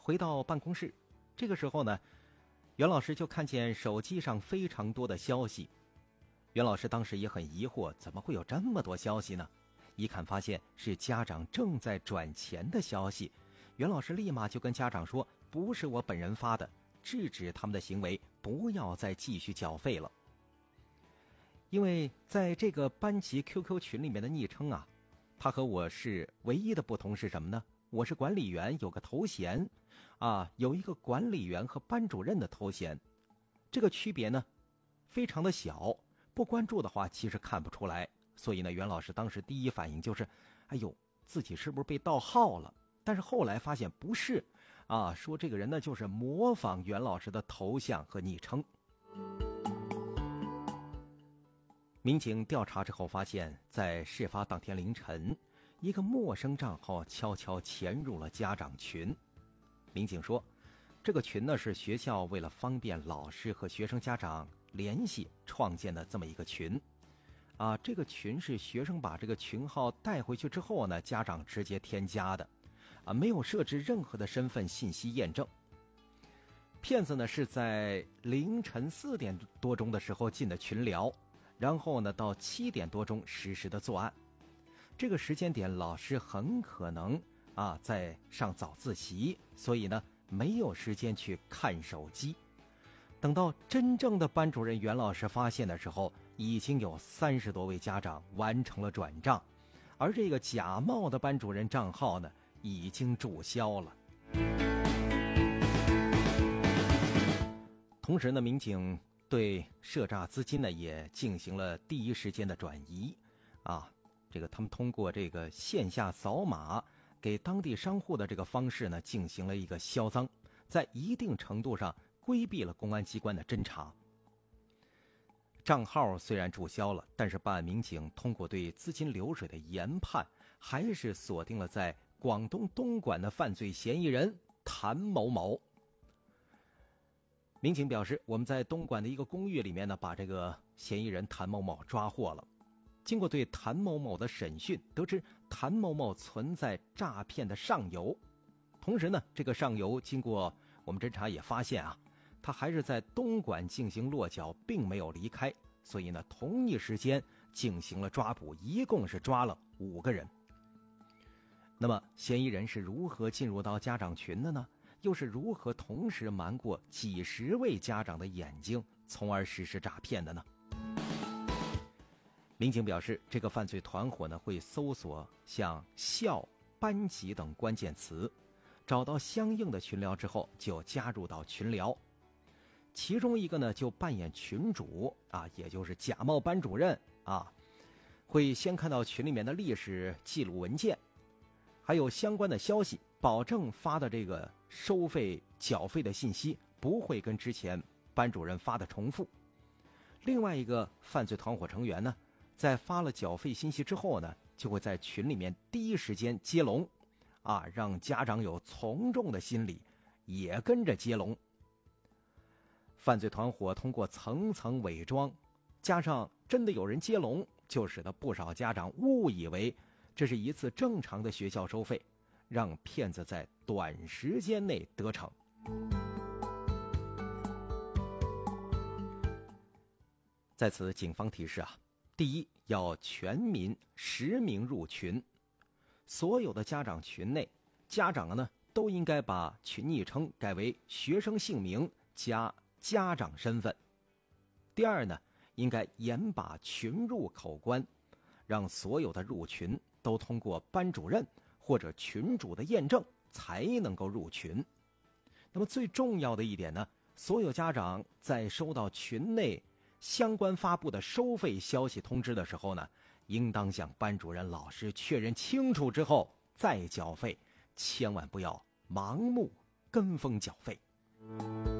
回到办公室，这个时候呢，袁老师就看见手机上非常多的消息。袁老师当时也很疑惑，怎么会有这么多消息呢？一看发现是家长正在转钱的消息，袁老师立马就跟家长说，不是我本人发的，制止他们的行为，不要再继续缴费了。因为在这个班级 QQ 群里面的昵称啊，他和我是唯一的不同是什么呢？我是管理员，有个头衔啊，有一个管理员和班主任的头衔，这个区别呢非常的小，不关注的话其实看不出来。所以呢，袁老师当时第一反应就是哎呦，自己是不是被盗号了？但是后来发现不是啊，说这个人呢就是模仿袁老师的头像和昵称。民警调查之后发现，在事发当天凌晨，一个陌生账号悄悄潜入了家长群。民警说，这个群呢是学校为了方便老师和学生家长联系创建的这么一个群。啊，这个群是学生把这个群号带回去之后呢，家长直接添加的，啊，没有设置任何的身份信息验证。骗子呢是在凌晨4点多钟的时候进的群聊，然后呢到7点多钟实施的作案。这个时间点老师很可能在上早自习，所以呢没有时间去看手机。等到真正的班主任袁老师发现的时候，已经有30多位家长完成了转账，而这个假冒的班主任账号呢已经注销了。同时呢，民警对涉诈资金呢也进行了第一时间的转移这个他们通过这个线下扫码给当地商户的这个方式呢进行了一个销赃，在一定程度上规避了公安机关的侦查。账号虽然注销了，但是办案民警通过对资金流水的研判，还是锁定了在广东东莞的犯罪嫌疑人谭某某。民警表示，我们在东莞的一个公寓里面呢，把这个嫌疑人谭某某抓获了。经过对谭某某的审讯，得知谭某某存在诈骗的上游。同时呢，这个上游经过我们侦查也发现他还是在东莞进行落脚，并没有离开，所以呢，同一时间进行了抓捕，一共是抓了5个人。那么，嫌疑人是如何进入到家长群的呢？又是如何同时瞒过几十位家长的眼睛，从而实施诈骗的呢？民警表示，这个犯罪团伙呢会搜索像校、班级等关键词，找到相应的群聊之后就加入到群聊。其中一个呢就扮演群主也就是假冒班主任会先看到群里面的历史记录文件，还有相关的消息，保证发的这个收费缴费的信息不会跟之前班主任发的重复。另外一个犯罪团伙成员呢，在发了缴费信息之后呢，就会在群里面第一时间接龙让家长有从众的心理，也跟着接龙。犯罪团伙通过层层伪装，加上真的有人接龙，就使得不少家长误以为这是一次正常的学校收费，让骗子在短时间内得逞。在此，警方提示第一，要全民实名入群，所有的家长群内，家长呢都应该把群昵称改为学生姓名加家长身份。第二呢，应该严把群入口关，让所有的入群都通过班主任或者群主的验证才能够入群。那么最重要的一点呢，所有家长在收到群内相关发布的收费消息通知的时候呢，应当向班主任老师确认清楚之后再缴费，千万不要盲目跟风缴费。